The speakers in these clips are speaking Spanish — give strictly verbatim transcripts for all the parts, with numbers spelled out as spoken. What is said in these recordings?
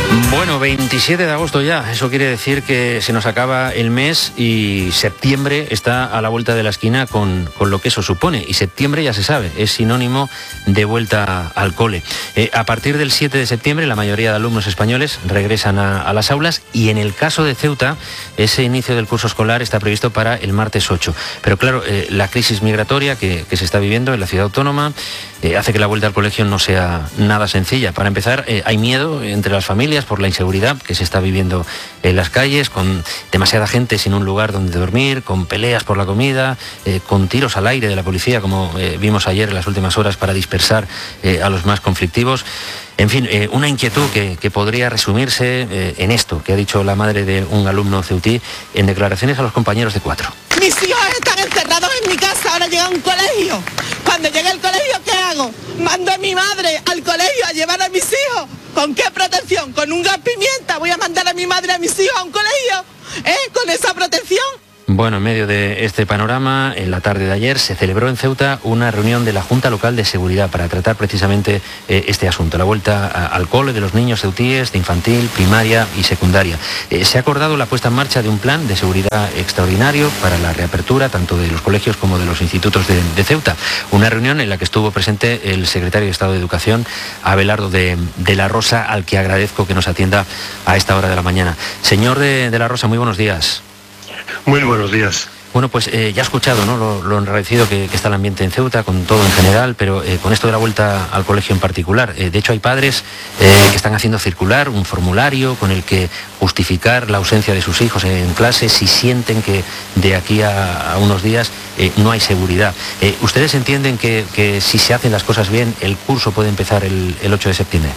Bueno, veintisiete de agosto ya, eso quiere decir que se nos acaba el mes y septiembre está a la vuelta de la esquina con, con lo que eso supone. Y septiembre, ya se sabe, es sinónimo de vuelta al cole. Eh, a partir del siete de septiembre la mayoría de alumnos españoles regresan a, a las aulas y en el caso de Ceuta ese inicio del curso escolar está previsto para el martes ocho. Pero claro, eh, la crisis migratoria que, que se está viviendo en la ciudad autónoma eh, hace que la vuelta al colegio no sea nada sencilla. Para empezar, eh, hay miedo entre las familias por la inseguridad que se está viviendo en las calles, con demasiada gente sin un lugar donde dormir, con peleas por la comida, eh, con tiros al aire de la policía, como eh, vimos ayer en las últimas horas, para dispersar eh, a los más conflictivos. En fin, eh, una inquietud que, que podría resumirse eh, en esto que ha dicho la madre de un alumno ceutí en declaraciones a los compañeros de Cuatro. Mis hijos están encerrados en mi casa, ahora llega un colegio. Cuando llegue el colegio, ¿qué hago? Mando a mi madre al colegio a llevar a mis hijos. ¿Con qué protección? ¿Con un gas pimienta? ¿Voy a mandar a mi madre y a mis hijos a un colegio? ¿Eh? ¿Con esa protección? Bueno, en medio de este panorama, en la tarde de ayer se celebró en Ceuta una reunión de la Junta Local de Seguridad para tratar precisamente eh, este asunto, la vuelta a, al cole de los niños ceutíes de infantil, primaria y secundaria. Eh, se ha acordado la puesta en marcha de un plan de seguridad extraordinario para la reapertura tanto de los colegios como de los institutos de, de Ceuta. Una reunión en la que estuvo presente el secretario de Estado de Educación, Abelardo de, de la Rosa, al que agradezco que nos atienda a esta hora de la mañana. Señor de, de la Rosa, muy buenos días. Muy buenos días. Bueno, pues eh, ya ha escuchado, ¿no?, lo, lo enrarecido que, que está el ambiente en Ceuta, con todo en general, pero eh, con esto de la vuelta al colegio en particular. Eh, de hecho, hay padres eh, que están haciendo circular un formulario con el que justificar la ausencia de sus hijos en clase si sienten que de aquí a, a unos días eh, no hay seguridad. Eh, ¿Ustedes entienden que, que si se hacen las cosas bien, el curso puede empezar el, el ocho de septiembre?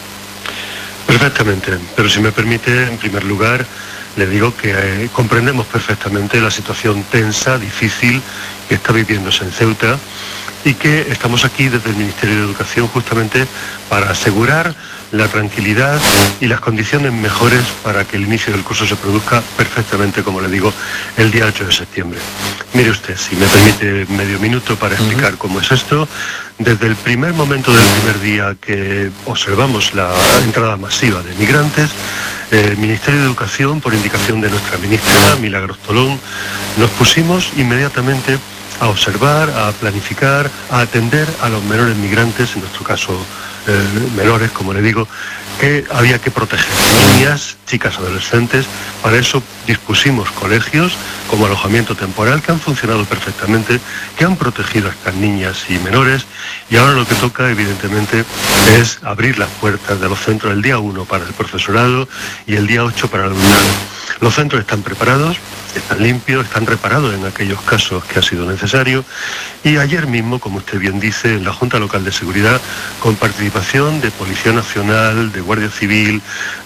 Perfectamente, pero si me permite, en primer lugar, le digo que eh, comprendemos perfectamente la situación tensa, difícil que está viviéndose en Ceuta y que estamos aquí desde el Ministerio de Educación justamente para asegurar la tranquilidad y las condiciones mejores para que el inicio del curso se produzca perfectamente, como le digo, el día ocho de septiembre. Mire usted, si me permite medio minuto para explicar cómo es esto. Desde el primer momento del primer día que observamos la entrada masiva de migrantes, el Ministerio de Educación, por indicación de nuestra ministra, Milagros Tolón, nos pusimos inmediatamente a observar, a planificar, a atender a los menores migrantes, en nuestro caso eh, menores, como le digo, que había que proteger, niñas, chicas, adolescentes. Para eso dispusimos colegios como alojamiento temporal que han funcionado perfectamente, que han protegido a estas niñas y menores, y ahora lo que toca evidentemente es abrir las puertas de los centros el día uno para el profesorado y el día ocho para el alumnado. Los centros están preparados, están limpios, están reparados en aquellos casos que ha sido necesario, y ayer mismo, como usted bien dice, en la Junta Local de Seguridad, con participación de Policía Nacional, de Guardia Civil,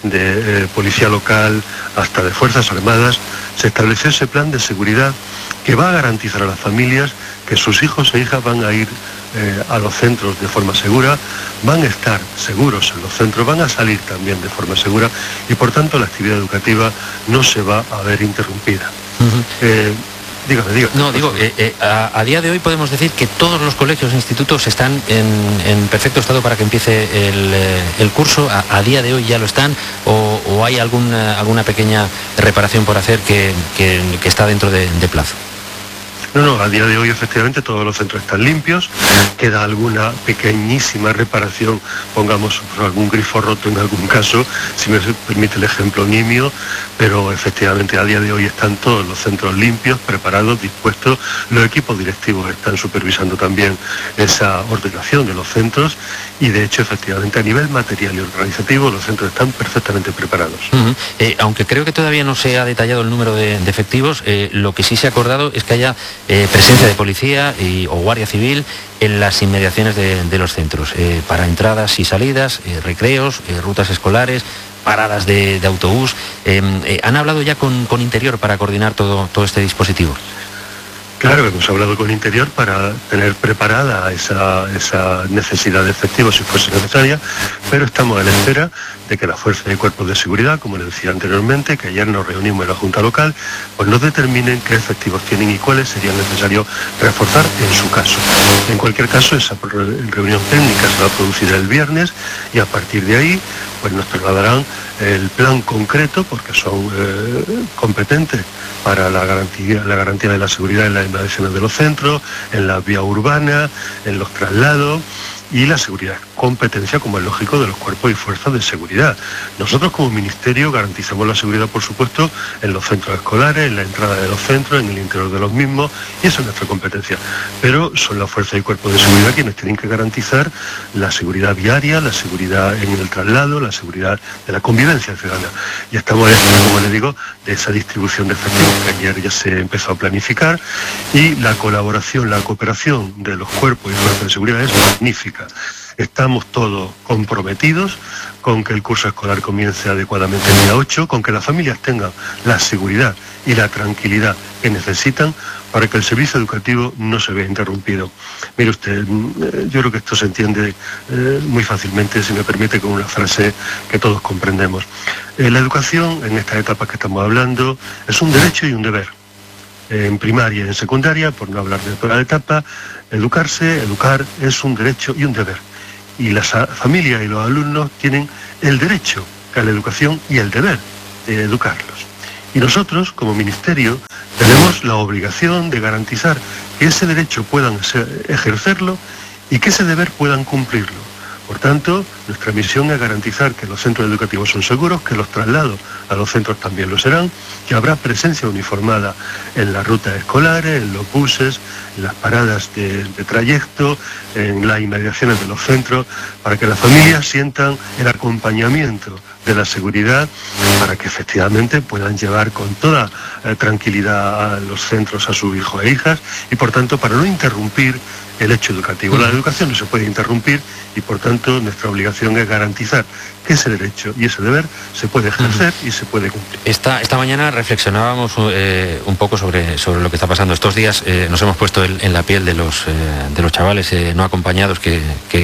de eh, Policía Local, hasta de Fuerzas Armadas, se estableció ese plan de seguridad que va a garantizar a las familias que sus hijos e hijas van a ir eh, a los centros de forma segura, van a estar seguros en los centros, van a salir también de forma segura, y por tanto la actividad educativa no se va a ver interrumpida. Uh-huh. eh, dígame, dígame. No, digo, eh, eh, a, a día de hoy podemos decir que todos los colegios e institutos están en, en perfecto estado para que empiece el, eh, el curso. A, a día de hoy ya lo están, o, o hay alguna, alguna pequeña reparación por hacer que, que, que está dentro de, de plazo. No, no, a día de hoy efectivamente todos los centros están limpios, queda alguna pequeñísima reparación, pongamos algún grifo roto en algún caso, si me permite el ejemplo nimio, pero efectivamente a día de hoy están todos los centros limpios, preparados, dispuestos. Los equipos directivos están supervisando también esa ordenación de los centros, y de hecho efectivamente a nivel material y organizativo los centros están perfectamente preparados. Uh-huh. eh, aunque creo que todavía no se ha detallado el número de, de efectivos, eh, lo que sí se ha acordado es que haya Eh, presencia de policía y, o guardia civil en las inmediaciones de, de los centros, eh, para entradas y salidas, eh, recreos, eh, rutas escolares, paradas de, de autobús. Eh, eh, ¿Han hablado ya con, con Interior para coordinar todo, todo este dispositivo? Claro, hemos hablado con Interior para tener preparada esa, esa necesidad de efectivos si fuese necesaria, pero estamos a la espera de que las fuerzas y cuerpos de seguridad, como le decía anteriormente, que ayer nos reunimos en la Junta Local, pues nos determinen qué efectivos tienen y cuáles serían necesarios reforzar en su caso. En cualquier caso, esa reunión técnica se va a producir el viernes, y a partir de ahí pues nos trasladarán el plan concreto, porque son eh, competentes para la garantía, la garantía de la seguridad en las inmediaciones de los centros, en la vía urbana, en los traslados, y la seguridad, competencia, como es lógico, de los cuerpos y fuerzas de seguridad. Nosotros como Ministerio garantizamos la seguridad, por supuesto, en los centros escolares, en la entrada de los centros, en el interior de los mismos, y eso es nuestra competencia. Pero son las fuerzas y cuerpos de seguridad quienes tienen que garantizar la seguridad viaria, la seguridad en el traslado, la seguridad de la convivencia ciudadana. Y estamos, como les digo, de esa distribución de efectivos que ayer ya se empezó a planificar, y la colaboración, la cooperación de los cuerpos y fuerzas de seguridad es magnífica. Estamos todos comprometidos con que el curso escolar comience adecuadamente el día ocho, con que las familias tengan la seguridad y la tranquilidad que necesitan para que el servicio educativo no se vea interrumpido. Mire usted, yo creo que esto se entiende eh, muy fácilmente, si me permite, con una frase que todos comprendemos. Eh, la educación, en estas etapas que estamos hablando, es un derecho y un deber. En primaria y en secundaria, por no hablar de toda la etapa, educarse, educar es un derecho y un deber. Y las familias y los alumnos tienen el derecho a la educación y el deber de educarlos. Y nosotros, como Ministerio, tenemos la obligación de garantizar que ese derecho puedan ejercerlo y que ese deber puedan cumplirlo. Por tanto, nuestra misión es garantizar que los centros educativos son seguros, que los traslados a los centros también lo serán, que habrá presencia uniformada en las rutas escolares, en los buses, en las paradas de, de trayecto, en las inmediaciones de los centros, para que las familias sientan el acompañamiento de la seguridad, para que efectivamente puedan llevar con toda eh, tranquilidad a los centros a sus hijos e hijas, y por tanto para no interrumpir el hecho educativo. La educación no se puede interrumpir y por tanto nuestra obligación es garantizar que ese derecho y ese deber se puede ejercer uh-huh. y se puede cumplir. Esta, esta mañana reflexionábamos eh, un poco sobre, sobre lo que está pasando estos días. Eh, nos hemos puesto el, en la piel de los, eh, de los chavales eh, no acompañados que,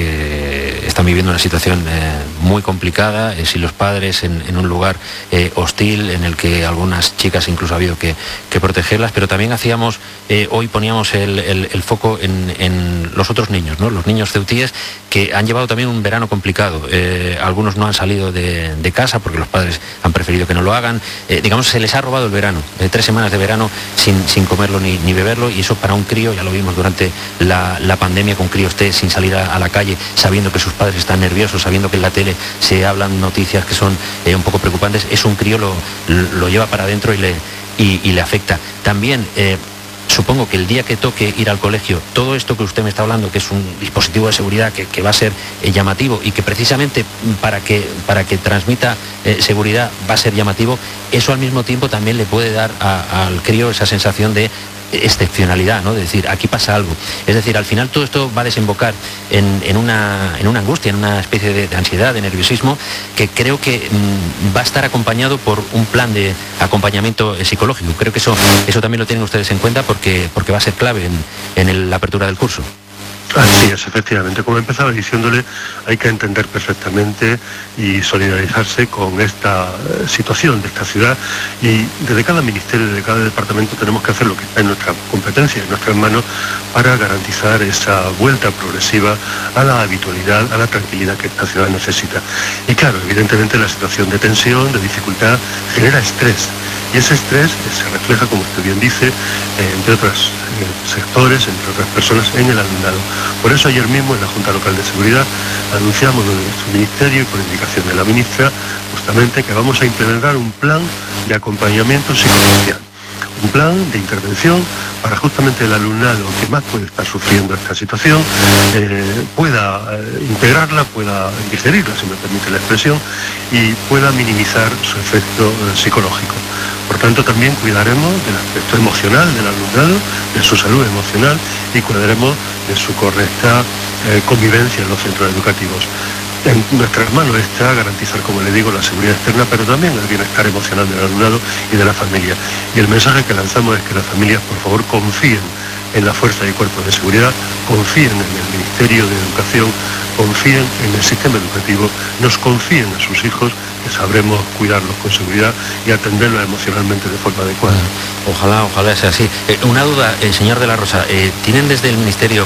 que están viviendo una situación eh, muy complicada, eh, sin los padres, en, en un lugar eh, hostil en el que algunas chicas incluso ha habido que, que protegerlas, pero también hacíamos, eh, hoy poníamos el, el, el foco en, en los otros niños, ¿no? Los niños ceutíes que han llevado también un verano complicado. Eh, algunos no han salido de, de casa porque los padres han preferido que no lo hagan. Eh, digamos, se les ha robado el verano, eh, tres semanas de verano sin, sin comerlo ni, ni beberlo, y eso para un crío, ya lo vimos durante la, la pandemia, con críos esté sin salir a, a la calle, sabiendo que sus padres están nerviosos, sabiendo que en la tele se hablan noticias que son eh, un poco preocupantes. Es un crío, lo, lo lleva para adentro y le, y, y le afecta. También eh, supongo que el día que toque ir al colegio, todo esto que usted me está hablando, que es un dispositivo de seguridad que, que va a ser eh, llamativo, y que precisamente para que, para que transmita eh, seguridad va a ser llamativo, eso al mismo tiempo también le puede dar a, al crío esa sensación de excepcionalidad, ¿no? De decir, aquí pasa algo. Es decir, al final todo esto va a desembocar en, en, una, en una angustia, en una especie de, de ansiedad, de nerviosismo, que creo que mmm, va a estar acompañado por un plan de acompañamiento eh, psicológico. Creo que eso, eso también lo tienen ustedes en cuenta porque, porque va a ser clave en, en el, la apertura del curso. Así es, efectivamente. Como empezaba diciéndole, hay que entender perfectamente y solidarizarse con esta eh, situación de esta ciudad, y desde cada ministerio, desde cada departamento tenemos que hacer lo que está en nuestra competencia, en nuestras manos, para garantizar esa vuelta progresiva a la habitualidad, a la tranquilidad que esta ciudad necesita. Y claro, evidentemente la situación de tensión, de dificultad, genera estrés. Y ese estrés se refleja, como usted bien dice, entre otros sectores, entre otras personas, en el alumnado. Por eso ayer mismo en la Junta Local de Seguridad anunciamos desde nuestro ministerio y por indicación de la ministra justamente que vamos a implementar un plan de acompañamiento psicosocial. Un plan de intervención para justamente el alumnado que más puede estar sufriendo esta situación eh, pueda eh, integrarla, pueda digerirla, si me permite la expresión, y pueda minimizar su efecto eh, psicológico. Por tanto, también cuidaremos del aspecto emocional del alumnado, de su salud emocional, y cuidaremos de su correcta eh, convivencia en los centros educativos. En nuestras manos está garantizar, como le digo, la seguridad externa, pero también el bienestar emocional del alumnado y de la familia. Y el mensaje que lanzamos es que las familias, por favor, confíen en la fuerza y cuerpos de seguridad, confíen en el Ministerio de Educación, confíen en el sistema educativo, nos confíen a sus hijos, que sabremos cuidarlos con seguridad y atenderlos emocionalmente de forma adecuada. Ojalá, ojalá sea así. Eh, una duda, eh, señor de la Rosa, eh, ¿tienen desde el Ministerio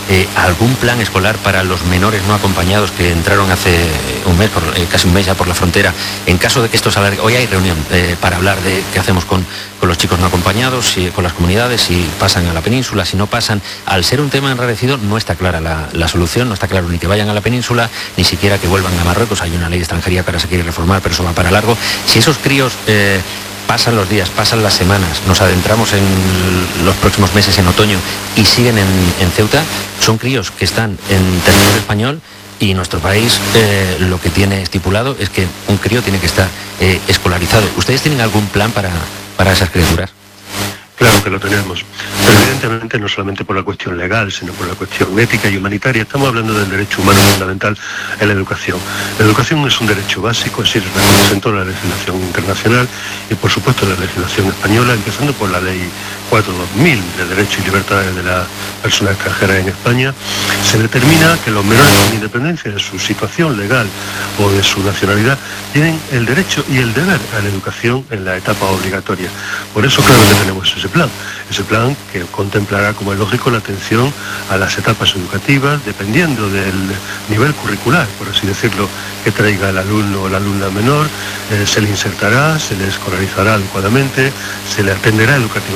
eh, algún plan escolar para los menores no acompañados que entraron hace un mes, por, eh, casi un mes ya por la frontera, en caso de que esto se alargue? Hoy hay reunión eh, para hablar de qué hacemos con, con los chicos no acompañados, si, con las comunidades, si pasan a la península, si no pasan. Al ser un tema enrarecido, no está clara la, la solución, no está claro ni que vayan a la península, ni siquiera que vuelvan a Marruecos. Hay una ley de extranjería que ahora se quiere reformar, pero eso va para largo. Si esos críos eh, pasan los días, pasan las semanas, nos adentramos en los próximos meses, en otoño, y siguen en, en Ceuta, son críos que están en territorio español, y nuestro país eh, lo que tiene estipulado es que un crío tiene que estar eh, escolarizado. ¿Ustedes tienen algún plan para, para esas criaturas? Claro que lo tenemos, pero evidentemente no solamente por la cuestión legal, sino por la cuestión ética y humanitaria. Estamos hablando del derecho humano fundamental en la educación. La educación es un derecho básico, es decir, reconoce en toda la legislación internacional y por supuesto la legislación española, empezando por la ley cuatro barra dos mil de Derechos y Libertades de las Personas Extranjeras en España. Se determina que los menores, con independencia de su situación legal o de su nacionalidad, tienen el derecho y el deber a la educación en la etapa obligatoria. Por eso claro que tenemos ese plan, ese plan que contemplará, como es lógico, la atención a las etapas educativas, dependiendo del nivel curricular, por así decirlo, que traiga el alumno o la alumna menor, eh, se le insertará, se le escolarizará adecuadamente, se le atenderá educativamente.